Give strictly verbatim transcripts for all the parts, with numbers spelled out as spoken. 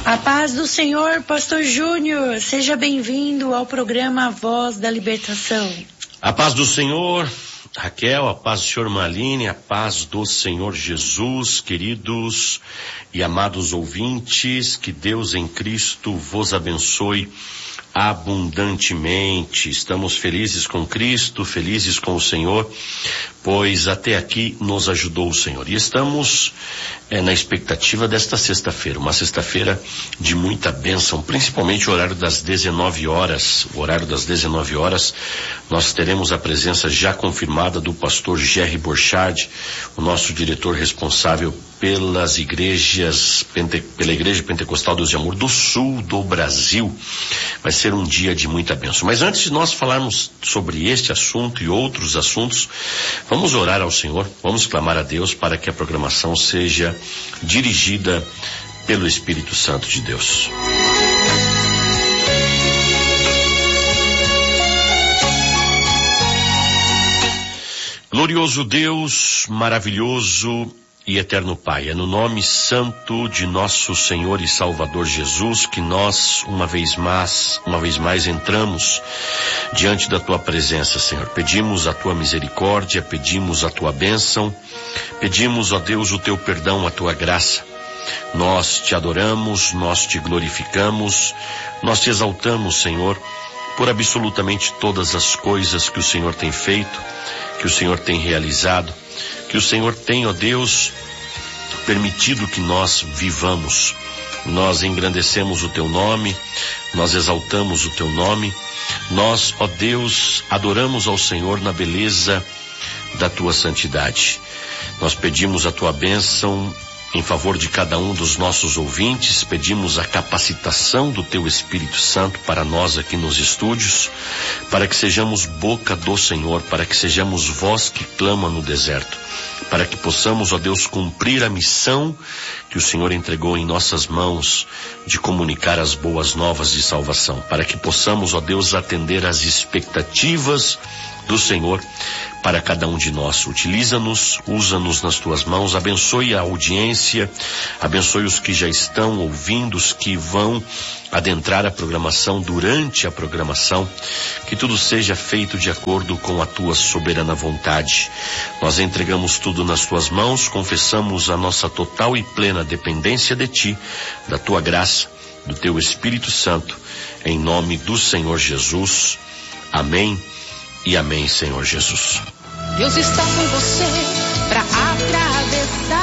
A paz do Senhor, Pastor Júnior, seja bem-vindo ao programa A Voz da Libertação. A paz do Senhor, Raquel, a paz do Senhor Maline, a paz do Senhor Jesus, queridos e amados ouvintes, que Deus em Cristo vos abençoe abundantemente. Estamos felizes com Cristo, felizes com o Senhor, pois até aqui nos ajudou o Senhor. E estamos é, na expectativa desta sexta-feira, uma sexta-feira de muita bênção, principalmente o horário das dezenove horas. O horário das dezenove horas, nós teremos a presença já confirmada do pastor Jerry Borchardt, o nosso diretor responsável pelas igrejas, pente, pela Igreja Pentecostal Deus de Amor do Sul do Brasil. Vai ser um dia de muita bênção. Mas antes de nós falarmos sobre este assunto e outros assuntos, vamos orar ao Senhor, vamos clamar a Deus para que a programação seja dirigida pelo Espírito Santo de Deus. Glorioso Deus, maravilhoso e eterno Pai, é no nome santo de nosso Senhor e Salvador Jesus que nós, uma vez mais, uma vez mais entramos diante da Tua presença, Senhor. Pedimos a Tua misericórdia, pedimos a Tua bênção, pedimos, ó Deus, o Teu perdão, a Tua graça. Nós Te adoramos, nós Te glorificamos, nós Te exaltamos, Senhor, por absolutamente todas as coisas que o Senhor tem feito, que o Senhor tem realizado, que o Senhor tem, ó Deus, permitido que nós vivamos. Nós engrandecemos o Teu nome, nós exaltamos o Teu nome, nós, ó Deus, adoramos ao Senhor na beleza da Tua santidade. Nós pedimos a Tua bênção em favor de cada um dos nossos ouvintes, pedimos a capacitação do Teu Espírito Santo para nós aqui nos estúdios, para que sejamos boca do Senhor, para que sejamos voz que clama no deserto, para que possamos, ó Deus, cumprir a missão que o Senhor entregou em nossas mãos de comunicar as boas novas de salvação, para que possamos, ó Deus, atender às expectativas do Senhor para cada um de nós. Utiliza-nos, usa-nos nas Tuas mãos, abençoe a audiência, abençoe os que já estão ouvindo, os que vão adentrar a programação, durante a programação, que tudo seja feito de acordo com a Tua soberana vontade. Nós entregamos tudo nas Tuas mãos, confessamos a nossa total e plena dependência de Ti, da Tua graça, do Teu Espírito Santo, em nome do Senhor Jesus. Amém. E amém, Senhor Jesus. Deus está com você para atravessar.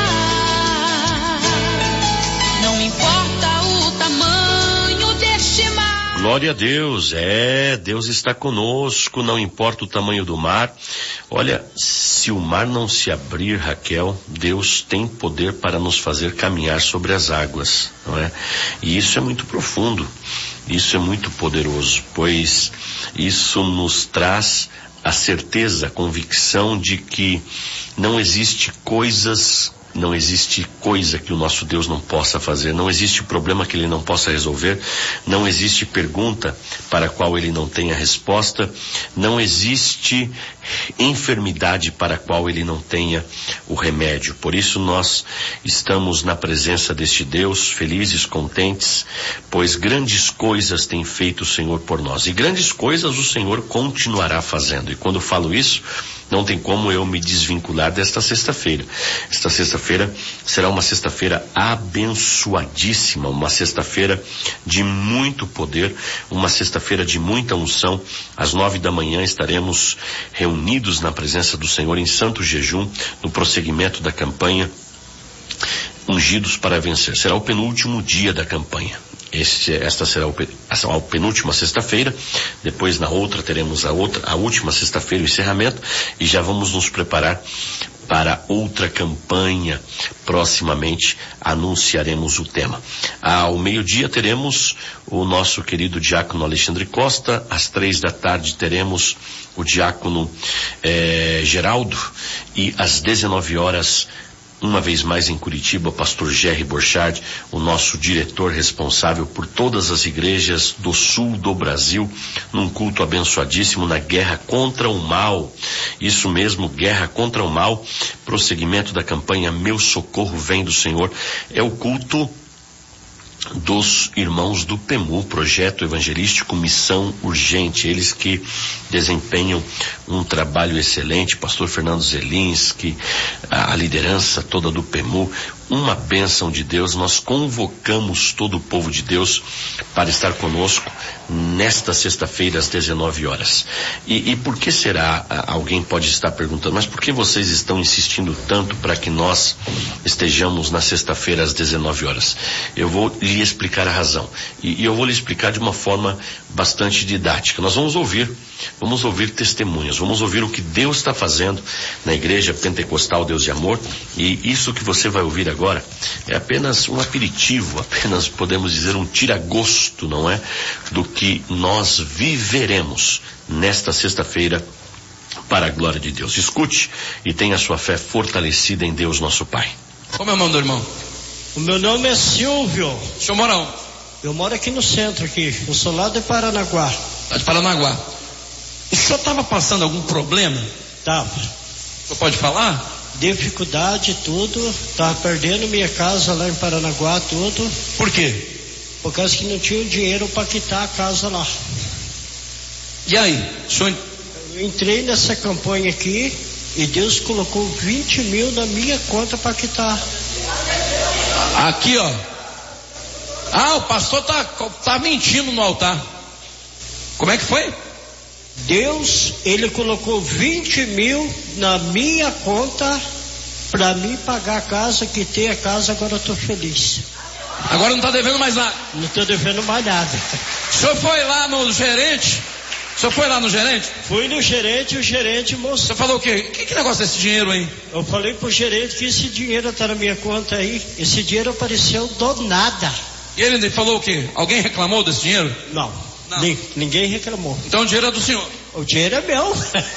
Não importa o tamanho deste mar. Glória a Deus, é, Deus está conosco, não importa o tamanho do mar. Olha, se o mar não se abrir, Raquel, Deus tem poder para nos fazer caminhar sobre as águas, não é? E isso é muito profundo. Isso é muito poderoso, pois isso nos traz a certeza, a convicção de que não existe coisas, não existe coisa que o nosso Deus não possa fazer, não existe problema que Ele não possa resolver, não existe pergunta para a qual Ele não tenha resposta, não existe enfermidade para a qual Ele não tenha o remédio. Por isso nós estamos na presença deste Deus, felizes, contentes, pois grandes coisas tem feito o Senhor por nós, e grandes coisas o Senhor continuará fazendo. E quando falo isso, não tem como eu me desvincular desta sexta-feira. Esta sexta-feira será uma sexta-feira abençoadíssima, uma sexta-feira de muito poder, uma sexta-feira de muita unção. Às nove da manhã estaremos reunidos na presença do Senhor em santo jejum, no prosseguimento da campanha Ungidos para Vencer. Será o penúltimo dia da campanha. Este, esta será o, a penúltima sexta-feira, depois na outra teremos a outra, a última sexta-feira, o encerramento, e já vamos nos preparar para outra campanha. Proximamente anunciaremos o tema. Ao meio-dia teremos o nosso querido diácono Alexandre Costa, às três da tarde teremos o diácono eh, Geraldo, e às dezenove horas, uma vez mais em Curitiba, o pastor Jerry Borchardt, o nosso diretor responsável por todas as igrejas do sul do Brasil, num culto abençoadíssimo na guerra contra o mal. Isso mesmo, guerra contra o mal, prosseguimento da campanha Meu Socorro Vem do Senhor. É o culto dos irmãos do P E M U, Projeto Evangelístico Missão Urgente, eles que desempenham um trabalho excelente, pastor Fernando Zelinski, a, a liderança toda do P E M U, uma bênção de Deus. Nós convocamos todo o povo de Deus para estar conosco nesta sexta-feira às dezenove horas. E, e por que será? Alguém pode estar perguntando, mas por que vocês estão insistindo tanto para que nós estejamos na sexta-feira às dezenove horas? Eu vou lhe explicar a razão. E, e eu vou lhe explicar de uma forma bastante didática. Nós vamos ouvir, vamos ouvir testemunhos, vamos ouvir o que Deus está fazendo na Igreja Pentecostal Deus de Amor, e isso que você vai ouvir agora é apenas um aperitivo, apenas podemos dizer um tira-gosto, não é? Do que nós viveremos nesta sexta-feira para a glória de Deus. Escute e tenha a sua fé fortalecida em Deus nosso Pai. Qual é o nome do irmão? O meu nome é Silvio. O senhor mora onde? Eu moro aqui no centro, aqui. Eu sou lá de Paranaguá. Lá de Paranaguá. O senhor estava passando algum problema? Tava. O senhor pode falar? Dificuldade, tudo. Tava perdendo minha casa lá em Paranaguá, tudo. Por quê? Por causa que não tinha dinheiro para quitar a casa lá. E aí? O senhor... Eu entrei nessa campanha aqui e Deus colocou vinte mil na minha conta para quitar. Aqui, ó. Ah, o pastor tá, tá mentindo no altar. Como é que foi? Deus, ele colocou vinte mil na minha conta para mim pagar a casa, quitei a casa, agora eu tô feliz. Agora não tá devendo mais nada? Não tô devendo mais nada. O senhor foi lá no gerente? O senhor foi lá no gerente? Fui no gerente, o gerente mostrou. O senhor falou o quê? Que, que negócio é esse dinheiro aí? Eu falei pro gerente que esse dinheiro tá na minha conta aí. Esse dinheiro apareceu do nada. E ele falou o quê? Alguém reclamou desse dinheiro? Não, Não. Ni, ninguém reclamou. Então o dinheiro é do senhor? O dinheiro é meu.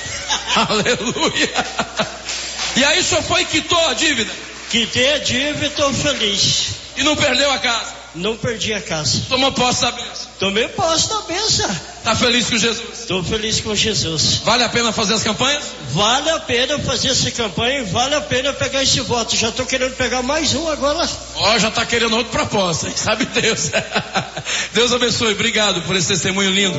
Aleluia. E aí o senhor foi e quitou a dívida? Quitei a dívida e tô feliz. E não perdeu a casa? Não perdi a casa. Tomou posse da bênção? Tomei posse da bênção. Tá feliz com Jesus? Tô feliz com Jesus. Vale a pena fazer as campanhas? Vale a pena fazer essa campanha e vale a pena pegar esse voto. Já tô querendo pegar mais um agora. Ó, oh, já tá querendo outra proposta, hein? Sabe Deus. Deus abençoe, obrigado por esse testemunho lindo.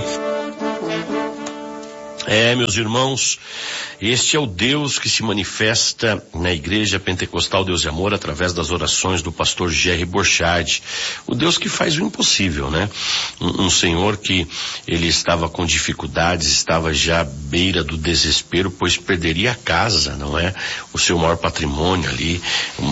É, meus irmãos, este é o Deus que se manifesta na Igreja Pentecostal Deus de Amor através das orações do pastor Jerry Borchardt. O Deus que faz o impossível, né? Um, um Senhor que ele estava com dificuldades, estava já à beira do desespero, pois perderia a casa, não é? O seu maior patrimônio ali, um,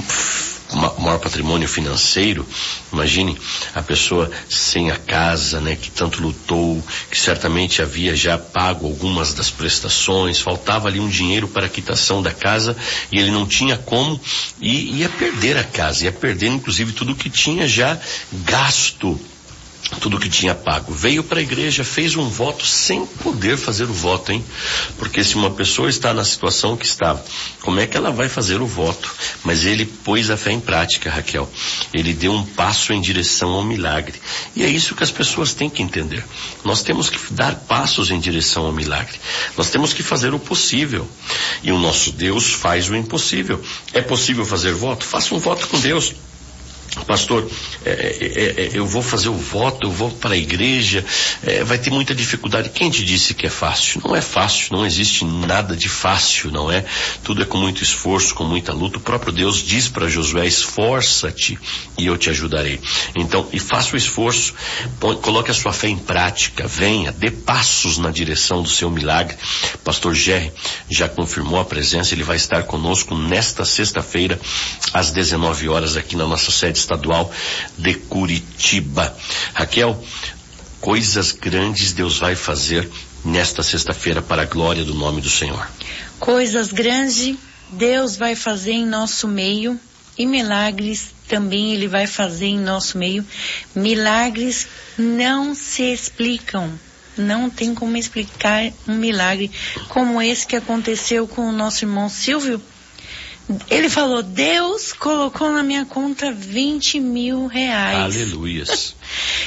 o maior patrimônio financeiro. Imagine a pessoa sem a casa, né, que tanto lutou, que certamente havia já pago algumas das prestações, faltava ali um dinheiro para a quitação da casa e ele não tinha como, e ia perder a casa, ia perder inclusive tudo que tinha já gasto, tudo que tinha pago. Veio para a igreja, fez um voto sem poder fazer o voto, hein? Porque se uma pessoa está na situação que estava, como é que ela vai fazer o voto? Mas ele pôs a fé em prática, Raquel. Ele deu um passo em direção ao milagre. E é isso que as pessoas têm que entender. Nós temos que dar passos em direção ao milagre. Nós temos que fazer o possível. E o nosso Deus faz o impossível. É possível fazer voto? Faça um voto com Deus. Pastor, é, é, é, eu vou fazer o voto, eu vou para a igreja, é, vai ter muita dificuldade. Quem te disse que é fácil? Não é fácil, não existe nada de fácil, não é? Tudo é com muito esforço, com muita luta. O próprio Deus diz para Josué: esforça-te e eu te ajudarei. Então, e faça o esforço, põe, coloque a sua fé em prática, venha, dê passos na direção do seu milagre. Pastor Jerry já confirmou a presença, ele vai estar conosco nesta sexta-feira, às dezenove horas, aqui na nossa sede estadual de Curitiba. Raquel, coisas grandes Deus vai fazer nesta sexta-feira para a glória do nome do Senhor. Coisas grandes Deus vai fazer em nosso meio e milagres também Ele vai fazer em nosso meio. Milagres não se explicam. Não tem como explicar um milagre como esse que aconteceu com o nosso irmão Silvio. Ele falou: Deus colocou na minha conta vinte mil reais. Aleluias.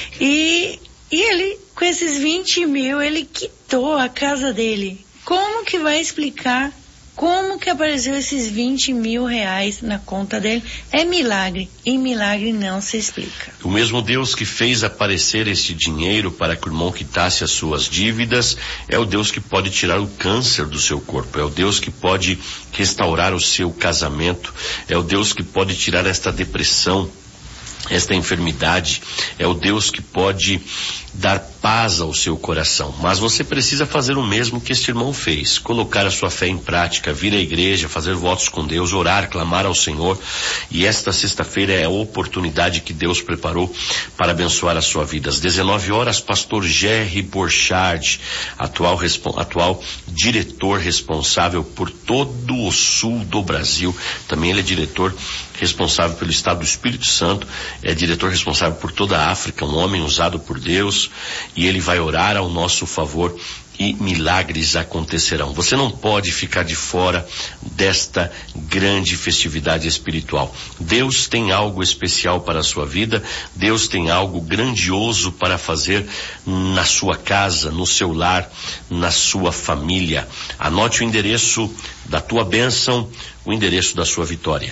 e, e ele, com esses vinte mil, ele quitou a casa dele. Como que vai explicar Como que apareceu esses vinte mil reais na conta dele? É milagre, e milagre não se explica. O mesmo Deus que fez aparecer esse dinheiro para que o irmão quitasse as suas dívidas, é o Deus que pode tirar o câncer do seu corpo, é o Deus que pode restaurar o seu casamento, é o Deus que pode tirar esta depressão, esta enfermidade, é o Deus que pode dar paz ao seu coração. Mas você precisa fazer o mesmo que este irmão fez, colocar a sua fé em prática, vir à igreja, fazer votos com Deus, orar, clamar ao Senhor, e esta sexta-feira é a oportunidade que Deus preparou para abençoar a sua vida. Às dezenove horas, pastor Jerry Borchardt, atual, atual diretor responsável por todo o sul do Brasil, também ele é diretor responsável pelo estado do Espírito Santo, é diretor responsável por toda a África, um homem usado por Deus, e ele vai orar ao nosso favor e milagres acontecerão. Você não pode ficar de fora desta grande festividade espiritual. Deus tem algo especial para a sua vida, Deus tem algo grandioso para fazer na sua casa, no seu lar, na sua família. Anote o endereço da tua bênção, o endereço da sua vitória.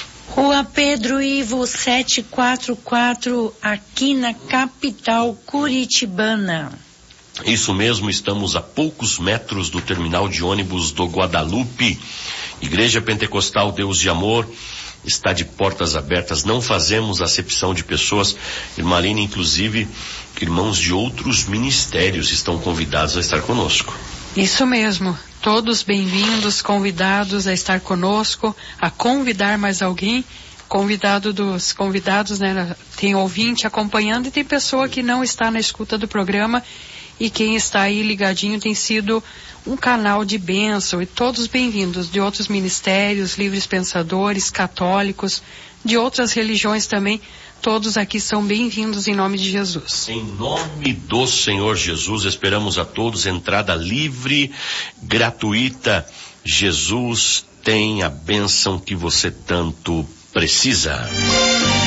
Rua Pedro Ivo setecentos e quarenta e quatro, aqui na capital curitibana. Isso mesmo, estamos a poucos metros do terminal de ônibus do Guadalupe. Igreja Pentecostal Deus de Amor está de portas abertas, não fazemos acepção de pessoas. Irmã Aline, inclusive, irmãos de outros ministérios estão convidados a estar conosco. Isso mesmo, todos bem-vindos, convidados a estar conosco, a convidar mais alguém, convidado dos convidados, né? Tem ouvinte acompanhando e tem pessoa que não está na escuta do programa, e quem está aí ligadinho tem sido um canal de bênção, e todos bem-vindos de outros ministérios, livres pensadores, católicos, de outras religiões também. Todos aqui são bem-vindos em nome de Jesus. Em nome do Senhor Jesus, esperamos a todos entrada livre, gratuita. Jesus tem a bênção que você tanto precisa.